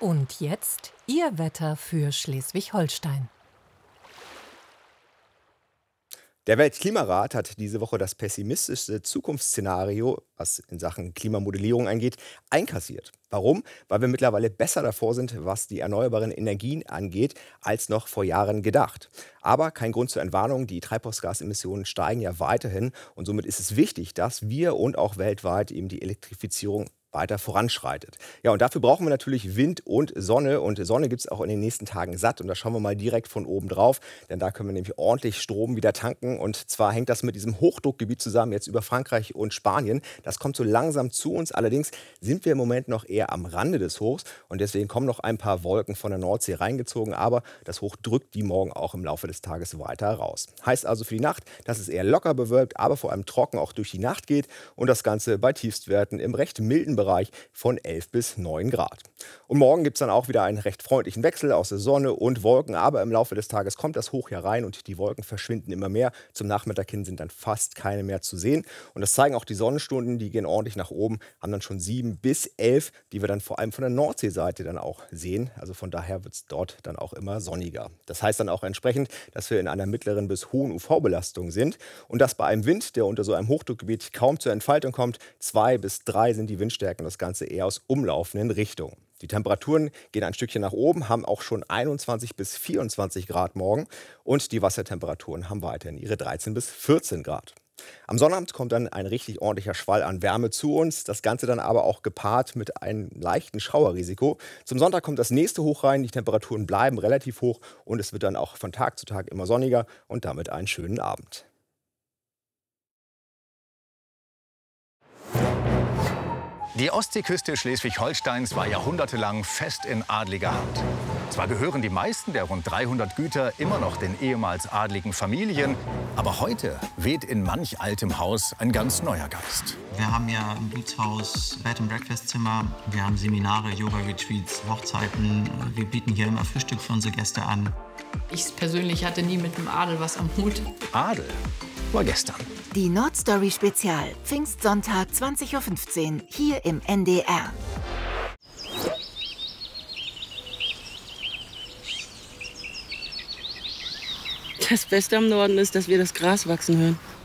Und jetzt Ihr Wetter für Schleswig-Holstein. Der Weltklimarat hat diese Woche das pessimistischste Zukunftsszenario, was in Sachen Klimamodellierung angeht, einkassiert. Warum? Weil wir mittlerweile besser davor sind, was die erneuerbaren Energien angeht, als noch vor Jahren gedacht. Aber kein Grund zur Entwarnung, die Treibhausgasemissionen steigen ja weiterhin und somit ist es wichtig, dass wir und auch weltweit eben die Elektrifizierung weiter voranschreitet. Ja, und dafür brauchen wir natürlich Wind und Sonne. Und Sonne gibt es auch in den nächsten Tagen satt. Und da schauen wir mal direkt von oben drauf, denn da können wir nämlich ordentlich Strom wieder tanken. Und zwar hängt das mit diesem Hochdruckgebiet zusammen, jetzt über Frankreich und Spanien. Das kommt so langsam zu uns. Allerdings sind wir im Moment noch eher am Rande des Hochs. Und deswegen kommen noch ein paar Wolken von der Nordsee reingezogen. Aber das Hoch drückt die morgen auch im Laufe des Tages weiter raus. Heißt also für die Nacht, dass es eher locker bewölkt, aber vor allem trocken auch durch die Nacht geht. Und das Ganze bei Tiefstwerten im recht milden Bereich von 11 bis 9 Grad. Und morgen gibt es dann auch wieder einen recht freundlichen Wechsel aus der Sonne und Wolken, aber im Laufe des Tages kommt das Hoch herein und die Wolken verschwinden immer mehr. Zum Nachmittag hin sind dann fast keine mehr zu sehen. Und das zeigen auch die Sonnenstunden, die gehen ordentlich nach oben, haben dann schon 7 bis 11, die wir dann vor allem von der Nordseeseite dann auch sehen. Also von daher wird es dort dann auch immer sonniger. Das heißt dann auch entsprechend, dass wir in einer mittleren bis hohen UV-Belastung sind und das bei einem Wind, der unter so einem Hochdruckgebiet kaum zur Entfaltung kommt. 2 bis 3 sind die Windstärken, das Ganze eher aus umlaufenden Richtungen. Die Temperaturen gehen ein Stückchen nach oben, haben auch schon 21 bis 24 Grad morgen und die Wassertemperaturen haben weiterhin ihre 13 bis 14 Grad. Am Sonnabend kommt dann ein richtig ordentlicher Schwall an Wärme zu uns, das Ganze dann aber auch gepaart mit einem leichten Schauerrisiko. Zum Sonntag kommt das nächste Hoch rein, die Temperaturen bleiben relativ hoch und es wird dann auch von Tag zu Tag immer sonniger und damit einen schönen Abend. Die Ostseeküste Schleswig-Holsteins war jahrhundertelang fest in adliger Hand. Zwar gehören die meisten der rund 300 Güter immer noch den ehemals adligen Familien, aber heute weht in manch altem Haus ein ganz neuer Geist. Wir haben ja im Gutshaus Bed-and-Breakfast-Zimmer, wir haben Seminare, Yoga-Retreats, Hochzeiten. Wir bieten hier immer Frühstück für unsere Gäste an. Ich persönlich hatte nie mit dem Adel was am Hut. Adel war gestern. Die Nordstory Spezial, Pfingstsonntag 20:15 Uhr, hier im NDR. Das Beste am Norden ist, dass wir das Gras wachsen hören.